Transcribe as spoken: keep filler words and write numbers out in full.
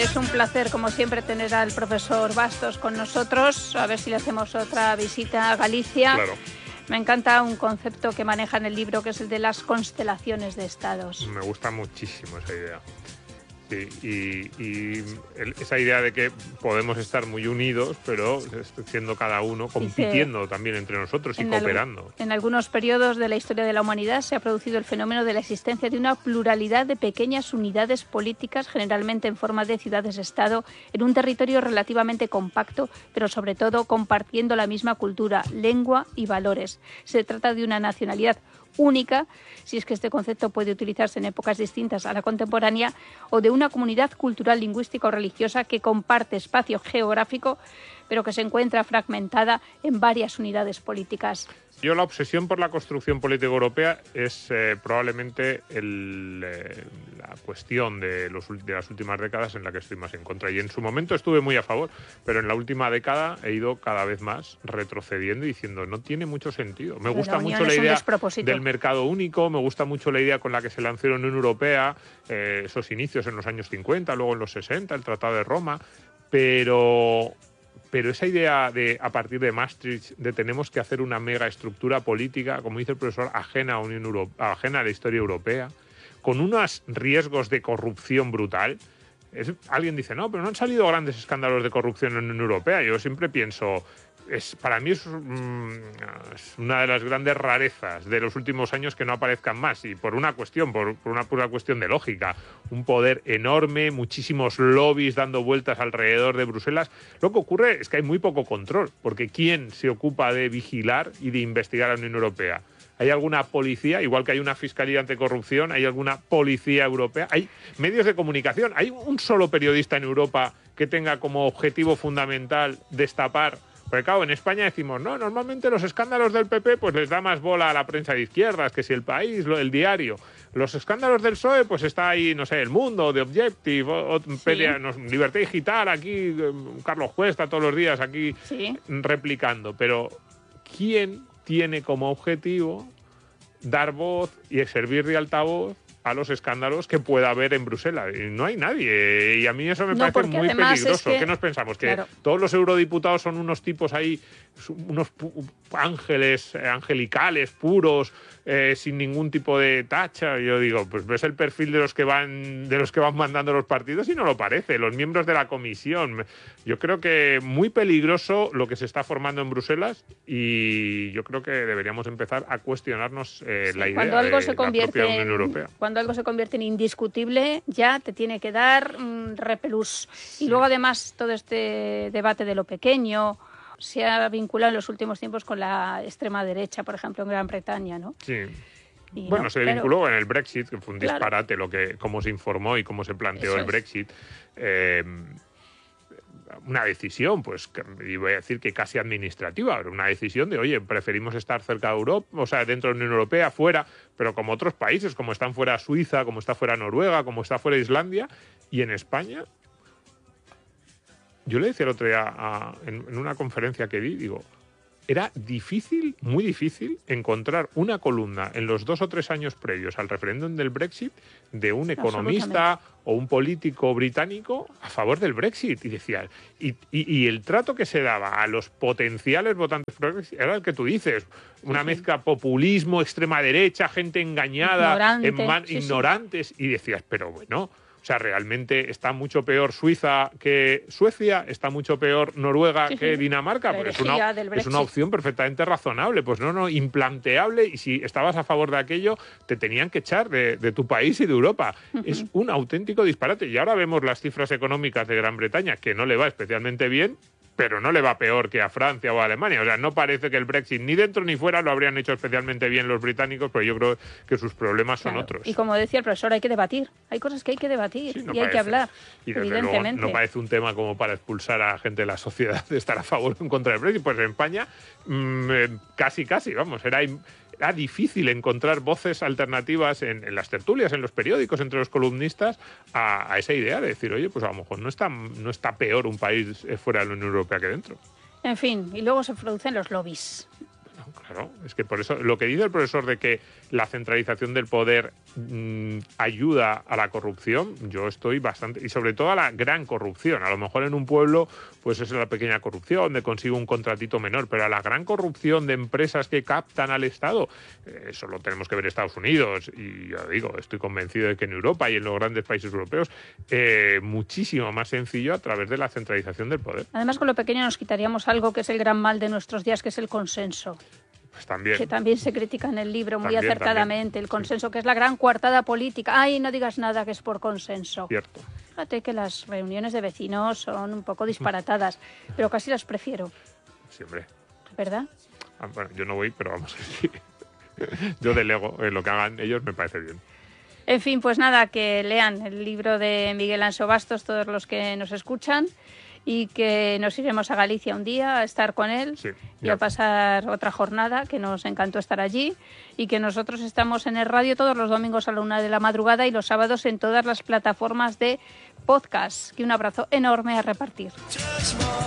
es un placer, como siempre, tener al profesor Bastos con nosotros. A ver si le hacemos otra visita a Galicia. Claro. Me encanta un concepto que maneja en el libro, que es el de las constelaciones de estados. Me gusta muchísimo esa idea. Sí, y, y el, esa idea de que podemos estar muy unidos, pero siendo cada uno, compitiendo Dice, también entre nosotros y en cooperando. Al, en algunos periodos de la historia de la humanidad se ha producido el fenómeno de la existencia de una pluralidad de pequeñas unidades políticas, generalmente en forma de ciudades-estado, en un territorio relativamente compacto, pero sobre todo compartiendo la misma cultura, lengua y valores. Se trata de una nacionalidad única, si es que este concepto puede utilizarse en épocas distintas a la contemporánea, o de una comunidad cultural, lingüística o religiosa que comparte espacio geográfico, pero que se encuentra fragmentada en varias unidades políticas. Yo la obsesión por la construcción política europea es eh, probablemente el, eh, la cuestión de, los, de las últimas décadas en la que estoy más en contra. Y en su momento estuve muy a favor, pero en la última década he ido cada vez más retrocediendo y diciendo no tiene mucho sentido. Me gusta mucho la idea del mercado único, me gusta mucho la idea con la que se lanzó la Unión Europea, eh, esos inicios en los años cincuenta, luego en los sesenta, el Tratado de Roma, pero... Pero esa idea de, a partir de Maastricht, de tenemos que hacer una mega estructura política, como dice el profesor, ajena a, Unión Europea, ajena a la historia europea, con unos riesgos de corrupción brutal. Es, alguien dice, no, pero no han salido grandes escándalos de corrupción en la Unión Europea. Yo siempre pienso, es, para mí es, mm, es una de las grandes rarezas de los últimos años que no aparezcan más. Y por una cuestión, por, por una pura cuestión de lógica. Un poder enorme, muchísimos lobbies dando vueltas alrededor de Bruselas. Lo que ocurre es que hay muy poco control, porque ¿quién se ocupa de vigilar y de investigar a la Unión Europea? ¿Hay alguna policía? Igual que hay una fiscalía anticorrupción, ¿hay alguna policía europea? ¿Hay medios de comunicación? ¿Hay un solo periodista en Europa que tenga como objetivo fundamental destapar? Porque claro, en España decimos, no, normalmente los escándalos del P P pues les da más bola a la prensa de izquierdas, que si El País, el Diario. Los escándalos del P S O E, pues está ahí, no sé, El Mundo, The Objective, o, o, sí. Pedia, no, Libertad Digital, aquí, Carlos Cuesta todos los días aquí sí. replicando. Pero, ¿quién tiene como objetivo dar voz y servir de altavoz a los escándalos que pueda haber en Bruselas? Y no hay nadie. Y a mí eso me no, parece muy peligroso. Que, ¿Qué nos pensamos? ¿Que claro. todos los eurodiputados son unos tipos ahí, unos ángeles, angelicales, puros, eh, sin ningún tipo de tacha? Yo digo, pues ves el perfil de los que van de los que van mandando los partidos y no lo parece. Los miembros de la comisión. Yo creo que muy peligroso lo que se está formando en Bruselas y yo creo que deberíamos empezar a cuestionarnos eh, sí, la idea cuando algo de se convierte la propia Unión Europea. En, cuando algo se convierte en indiscutible, ya te tiene que dar mmm, repelús. Sí. Y luego, además, todo este debate de lo pequeño se ha vinculado en los últimos tiempos con la extrema derecha, por ejemplo, en Gran Bretaña, ¿no? Sí. Y bueno, no, se pero... vinculó en el Brexit, que fue un claro. disparate lo que, cómo se informó y cómo se planteó Eso el Brexit. Es. Eh, una decisión, pues, y voy a decir que casi administrativa, pero una decisión de, oye, preferimos estar cerca de Europa, o sea, dentro de la Unión Europea, fuera, pero como otros países, como están fuera Suiza, como está fuera Noruega, como está fuera Islandia, y en España, yo le decía el otro día a, en, en una conferencia que di, digo, era difícil, muy difícil, encontrar una columna en los dos o tres años previos al referéndum del Brexit de un economista o un político británico a favor del Brexit. Y decía, y, y, y el trato que se daba a los potenciales votantes progresistas era el que tú dices, una sí, mezcla sí. populismo, extrema derecha, gente engañada, Ignorante, en man, sí, ignorantes, sí. y decías, pero bueno... O sea, realmente está mucho peor Suiza que Suecia, está mucho peor Noruega sí, que sí. Dinamarca, pero es una, es una opción perfectamente razonable. Pues no, no, implanteable, y si estabas a favor de aquello, te tenían que echar de, de tu país y de Europa. Uh-huh. Es un auténtico disparate. Y ahora vemos las cifras económicas de Gran Bretaña, que no le va especialmente bien, pero no le va peor que a Francia o a Alemania. O sea, no parece que el Brexit ni dentro ni fuera lo habrían hecho especialmente bien los británicos, pero yo creo que sus problemas son claro. otros. Y como decía el profesor, hay que debatir. Hay cosas que hay que debatir sí, no y parece. Hay que hablar, y desde evidentemente. Luego, no parece un tema como para expulsar a gente de la sociedad de estar a favor o en contra del Brexit. Pues en España mmm, casi, casi, vamos, era... Era difícil encontrar voces alternativas en, en las tertulias, en los periódicos, entre los columnistas, a, a esa idea de decir, oye, pues a lo mejor no está, no está peor un país fuera de la Unión Europea que dentro. En fin, y luego se producen los lobbies. Bueno, Claro, es que por eso lo que dice el profesor de que la centralización del poder mmm, ayuda a la corrupción, yo estoy bastante, y sobre todo a la gran corrupción. A lo mejor en un pueblo pues es la pequeña corrupción de consigo un contratito menor, pero a la gran corrupción de empresas que captan al Estado, eh, eso lo tenemos que ver en Estados Unidos, y ya digo, estoy convencido de que en Europa y en los grandes países europeos eh, muchísimo más sencillo a través de la centralización del poder. Además, con lo pequeño nos quitaríamos algo que es el gran mal de nuestros días, que es el consenso. Pues también. Que también se critica en el libro muy También, acertadamente, también. el consenso, sí. Que es la gran coartada política. Ay, no digas nada que es por consenso. Cierto. Fíjate que las reuniones de vecinos son un poco disparatadas, pero casi las prefiero. Sí, hombre. ¿Verdad? Ah, bueno, yo no voy, pero vamos, sí. Yo delego, en lo que hagan ellos me parece bien. En fin, pues nada, que lean el libro de Miguel Anso Bastos, todos los que nos escuchan, y que nos iremos a Galicia un día a estar con él, sí, y a pasar otra jornada, que nos encantó estar allí, y que nosotros estamos en el radio todos los domingos a la una de la madrugada y los sábados en todas las plataformas de podcast. Y un abrazo enorme a repartir.